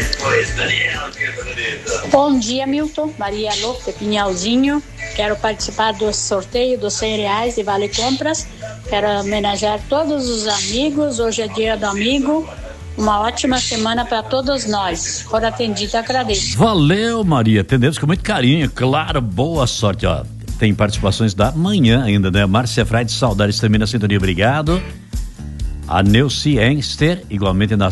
Bom dia, Milton. Maria Lopes de Pinhalzinho. Quero participar do sorteio dos R$100 de Vale Compras. Quero homenagear todos os amigos. Hoje é dia do amigo. Uma ótima semana para todos nós. Por atendido, agradeço. Valeu, Maria. Atendemos com muito carinho. Claro, boa sorte. Ó, tem participações da manhã ainda, né? Márcia Freire, saudades também na sintonia. Obrigado. A Neuci Enster, igualmente na